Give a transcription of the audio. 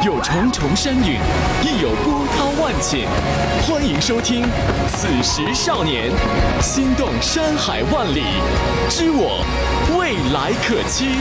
有重重山岭，亦有波涛万顷。欢迎收听《此时少年》，心动山海万里，知我未来可期。